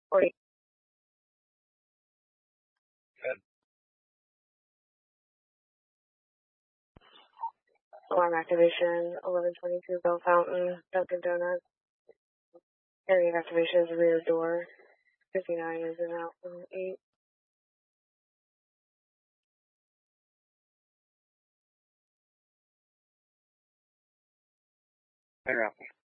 40. Alarm activation, 1122 Bell Fountain, Dunkin' Donuts. Area activation is rear door. 59 is in out from 8. Fire out.